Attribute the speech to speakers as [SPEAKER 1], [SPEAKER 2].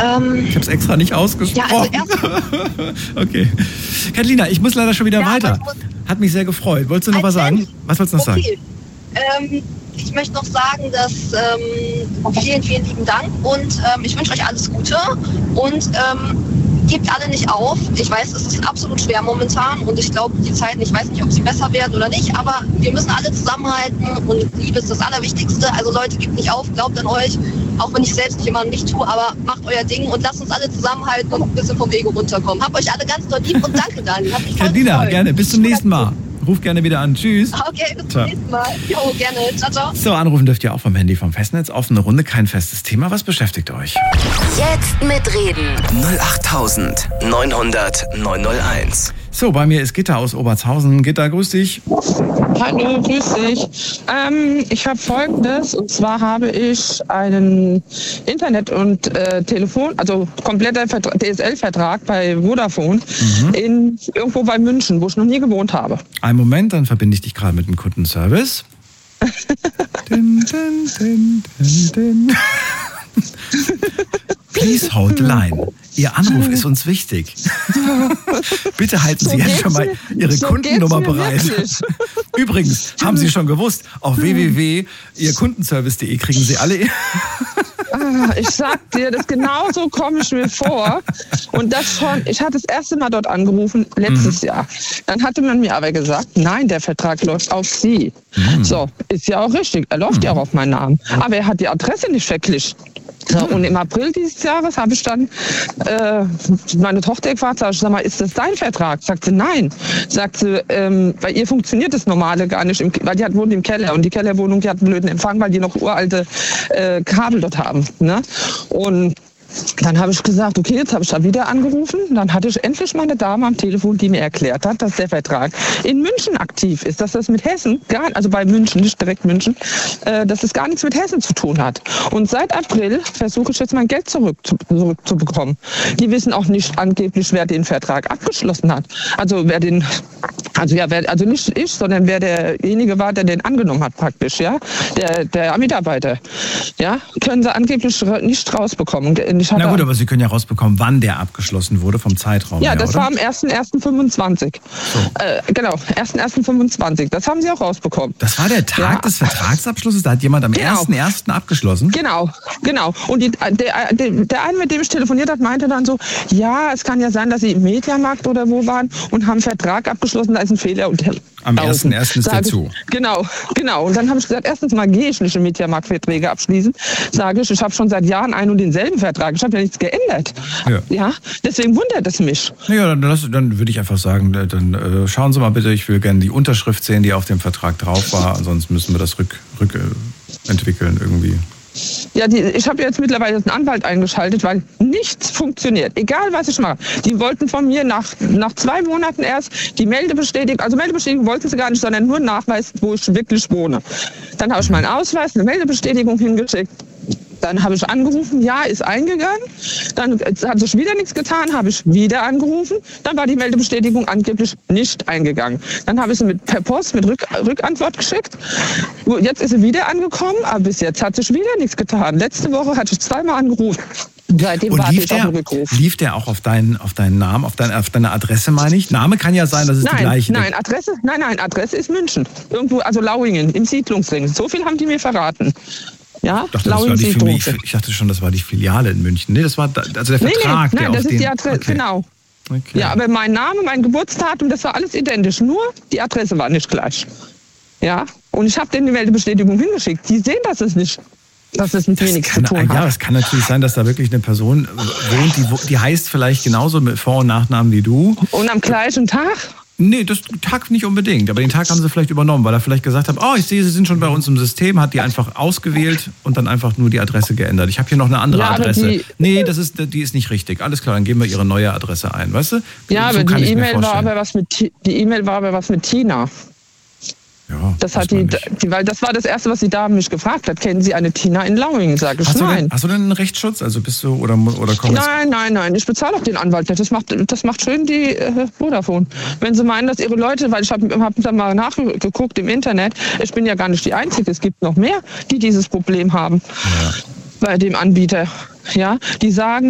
[SPEAKER 1] Ich habe es extra nicht ausgesprochen.
[SPEAKER 2] Ja, also
[SPEAKER 1] okay. Catilina, ich muss leider schon wieder weiter. Hat mich sehr gefreut. Wolltest du noch was sagen? Was wolltest du noch sagen?
[SPEAKER 2] Ich möchte noch sagen, dass vielen, vielen lieben Dank und ich wünsche euch alles Gute und gebt alle nicht auf. Ich weiß, es ist absolut schwer momentan und ich glaube, die Zeiten, ich weiß nicht, ob sie besser werden oder nicht, aber wir müssen alle zusammenhalten und Liebe ist das Allerwichtigste. Also Leute, gebt nicht auf, glaubt an euch, auch wenn ich selbst nicht immer an mich tue, aber macht euer Ding und lasst uns alle zusammenhalten und ein bisschen vom Ego runterkommen. Habt euch alle ganz doll lieb und danke, Dani.
[SPEAKER 1] Catilina, gerne. Bis zum nächsten Mal. Ruf gerne wieder an. Tschüss.
[SPEAKER 2] Okay, bis zum nächsten Mal. Jo, gerne. Ciao, ciao.
[SPEAKER 1] So, anrufen dürft ihr auch vom Handy vom Festnetz. Offene Runde, kein festes Thema. Was beschäftigt euch?
[SPEAKER 3] Jetzt mitreden.
[SPEAKER 4] 08900 901.
[SPEAKER 1] So, bei mir ist Gitta aus Obertshausen. Gitta, grüß dich.
[SPEAKER 5] Hallo, grüß dich. Ich habe Folgendes, und zwar habe ich einen Internet- und Telefon, also kompletter DSL-Vertrag bei Vodafone irgendwo bei München, wo ich noch nie gewohnt habe.
[SPEAKER 1] Einen Moment, dann verbinde ich dich gerade mit dem Kundenservice. Din, din, din, din, din. Please hold the line. Ihr Anruf ist uns wichtig. Bitte halten Sie jetzt schon mal Ihre Kundennummer bereit. Übrigens, haben Sie schon gewusst, auf www.ihrkundenservice.de kriegen Sie alle...
[SPEAKER 5] Ich sag dir, das genauso komme ich mir vor. Und das schon, ich hatte das erste Mal dort angerufen, letztes Jahr. Dann hatte man mir aber gesagt, nein, der Vertrag läuft auf Sie. So, ist ja auch richtig, er läuft ja auch auf meinen Namen. Aber er hat die Adresse nicht verglichen. So, und im April dieses Jahres habe ich dann meine Tochter gefragt, sag mal, ist das dein Vertrag? Sagt sie, nein. Sagt sie, bei ihr funktioniert das Normale gar nicht, weil die wohnt im Keller und die Kellerwohnung, die hat einen blöden Empfang, weil die noch uralte Kabel dort haben. Ne? Und dann habe ich gesagt, okay, jetzt habe ich da wieder angerufen. Dann hatte ich endlich mal eine Dame am Telefon, die mir erklärt hat, dass der Vertrag in München aktiv ist, dass das mit Hessen, also bei München, nicht direkt München, dass das gar nichts mit Hessen zu tun hat. Und seit April versuche ich jetzt mein Geld zurückzubekommen. Die wissen auch nicht angeblich, wer den Vertrag abgeschlossen hat. Also also nicht ich, sondern wer derjenige war, der den angenommen hat praktisch, ja, der Mitarbeiter, ja, können sie angeblich nicht rausbekommen.
[SPEAKER 1] Na gut, aber Sie können ja rausbekommen, wann der abgeschlossen wurde, vom Zeitraum her,
[SPEAKER 5] das
[SPEAKER 1] oder?
[SPEAKER 5] war am 1.1.25. So. Genau, 1.1.25. Das haben Sie auch rausbekommen.
[SPEAKER 1] Das war der Tag des Vertragsabschlusses? Da hat jemand am 1.1. abgeschlossen?
[SPEAKER 5] Genau. Und der eine, mit dem ich telefoniert habe, meinte dann so, ja, es kann ja sein, dass Sie im Mediamarkt oder wo waren und haben einen Vertrag abgeschlossen, da ist ein Fehler. Und
[SPEAKER 1] am 1.1. ist der zu.
[SPEAKER 5] Genau. Und dann habe ich gesagt, erstens mal gehe ich nicht in Mediamarkt-Verträge abschließen. Sage ich habe schon seit Jahren einen und denselben Vertrag. Ich habe ja nichts geändert. Ja. Deswegen wundert es mich.
[SPEAKER 1] Ja, dann würde ich einfach sagen, dann schauen Sie mal bitte, ich will gerne die Unterschrift sehen, die auf dem Vertrag drauf war. Ansonsten müssen wir das rückentwickeln irgendwie.
[SPEAKER 5] Ja, ich habe jetzt mittlerweile einen Anwalt eingeschaltet, weil nichts funktioniert. Egal, was ich mache. Die wollten von mir nach 2 Monaten erst die Meldebestätigung, also Meldebestätigung wollten sie gar nicht, sondern nur Nachweis, wo ich wirklich wohne. Dann habe ich meinen Ausweis, eine Meldebestätigung hingeschickt. Dann habe ich angerufen, ja, ist eingegangen. Dann hat sich wieder nichts getan, habe ich wieder angerufen. Dann war die Meldebestätigung angeblich nicht eingegangen. Dann habe ich sie per Post mit Rückantwort geschickt. Jetzt ist sie wieder angekommen, aber bis jetzt hat sich wieder nichts getan. Letzte Woche hatte ich 2-mal angerufen. Seitdem warte ich auf den Rückruf.
[SPEAKER 1] Lief der auch auf deinen Namen, auf deine Adresse, meine ich? Name kann ja sein, dass es die gleiche ist.
[SPEAKER 5] Nein, Adresse ist München. Irgendwo, also Lauingen, im Siedlungsring. So viel haben die mir verraten. Ja,
[SPEAKER 1] ich dachte schon, das war die Filiale in München. Nee, das war also der Vertrag.
[SPEAKER 5] Nein, das ist die Adresse, genau. Okay. Ja, aber mein Name, mein Geburtsdatum, das war alles identisch. Nur die Adresse war nicht gleich. Ja, und ich habe denen die Meldebestätigung hingeschickt. Die sehen das nicht. Dass es mit mir nichts zu tun hat.
[SPEAKER 1] Ja, es kann natürlich sein, dass da wirklich eine Person wohnt, die heißt vielleicht genauso mit Vor- und Nachnamen wie du.
[SPEAKER 5] Und am gleichen Tag?
[SPEAKER 1] Nee, das Tag nicht unbedingt. Aber den Tag haben sie vielleicht übernommen, weil er vielleicht gesagt hat, ich sehe, Sie sind schon bei uns im System, hat die einfach ausgewählt und dann einfach nur die Adresse geändert. Ich habe hier noch eine andere Adresse. Die ist nicht richtig. Alles klar, dann geben wir Ihre neue Adresse ein, weißt du?
[SPEAKER 5] Ja, so aber die E-Mail war aber was mit Tina.
[SPEAKER 1] Ja,
[SPEAKER 5] das hat weil das war das Erste, was die Dame mich gefragt hat. Kennen Sie eine Tina in Lauingen? Sag ich, nein.
[SPEAKER 1] Hast du denn einen Rechtsschutz? Also bist du oder kommst?
[SPEAKER 5] Nein. Ich bezahle auch den Anwalt nicht. Das macht schön die Vodafone. Wenn Sie meinen, dass Ihre Leute, weil ich habe da mal nachgeguckt im Internet, ich bin ja gar nicht die Einzige. Es gibt noch mehr, die dieses Problem haben bei dem Anbieter. Ja, die sagen